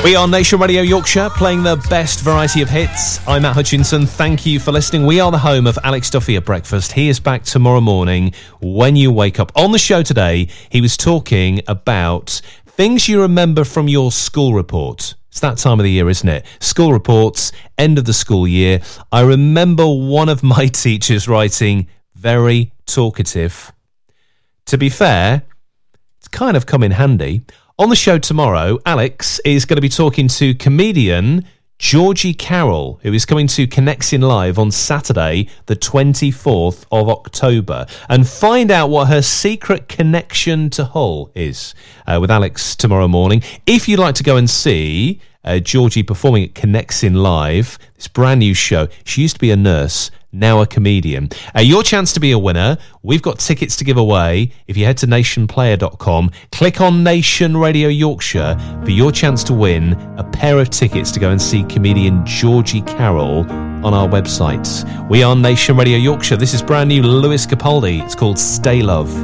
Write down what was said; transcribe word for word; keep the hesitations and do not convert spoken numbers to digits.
We are Nation Radio Yorkshire, playing the best variety of hits. I'm Matt Hutchinson. Thank you for listening. We are the home of Alex Duffy at breakfast. He is back tomorrow morning when you wake up. On the show today, he was talking about things you remember from your school report. It's that time of the year, isn't it? School reports, end of the school year. I remember one of my teachers writing, very talkative. To be fair, it's kind of come in handy. On the show tomorrow, Alex is going to be talking to comedian Georgie Carroll, who is coming to Connects in Live on Saturday, the twenty-fourth of October, and find out what her secret connection to Hull is uh, with Alex tomorrow morning. If you'd like to go and see uh, Georgie performing at Connects in Live, this brand new show, she used to be a nurse, now a comedian. Uh, your chance to be a winner. We've got tickets to give away. If you head to nation player dot com, click on Nation Radio Yorkshire for your chance to win a pair of tickets to go and see comedian Georgie Carroll on our website. We are Nation Radio Yorkshire. This is brand new Lewis Capaldi. It's called Stay Love.